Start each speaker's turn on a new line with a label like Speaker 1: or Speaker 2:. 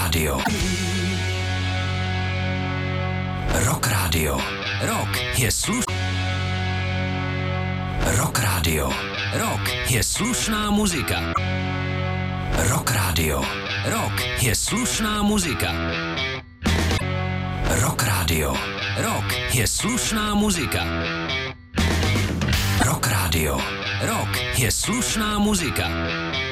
Speaker 1: Rádio. Rock Rádio. Rock je Rock Rádio. Rock je slušná muzika. Rock Rádio. Rock je slušná muzika. Rock Rádio. Rock je slušná muzika. Rock Rádio. Rock je slušná muzika.